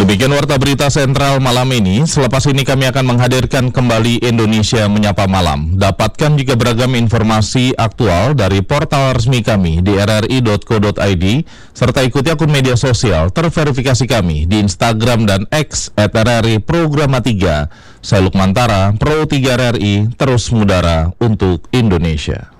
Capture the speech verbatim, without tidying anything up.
Demikian Warta Berita Sentral malam ini. Selepas ini kami akan menghadirkan kembali Indonesia Menyapa Malam. Dapatkan juga beragam informasi aktual dari portal resmi kami di r r i dot co dot i d serta ikuti akun media sosial terverifikasi kami di Instagram dan X at r r i programa tiga. Saya Lukmantara, Pro tiga R R I, terus mengudara untuk Indonesia.